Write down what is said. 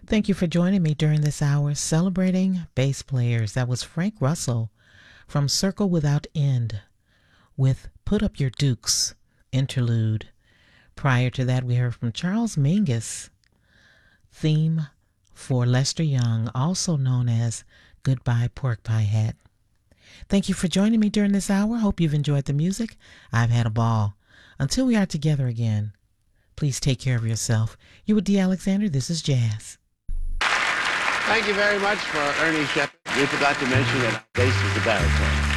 Thank you for joining me during this hour celebrating bass players. That was Frank Russell from Circle Without End with Put Up Your Dukes interlude. Prior to that, we heard from Charles Mingus, theme for Lester Young, also known as Goodbye Pork Pie Hat. Thank you for joining me during this hour. Hope you've enjoyed the music. I've had a ball. Until we are together again, please take care of yourself. You with D. Alexander. This is Jazz. Thank you very much for Ernie Shepherd. We forgot to mention that our bass is the baritone.